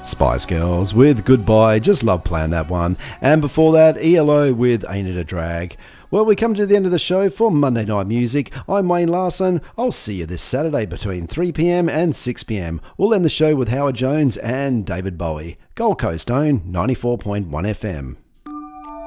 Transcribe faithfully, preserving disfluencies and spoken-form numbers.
Spice Girls with Goodbye, just love playing that one. And before that, E L O with Ain't It a Drag. Well, we come to the end of the show for Monday Night Music. I'm Wayne Larson. I'll see you this Saturday between three p m and six p m. We'll end the show with Howard Jones and David Bowie. Gold Coast Own ninety-four point one F M.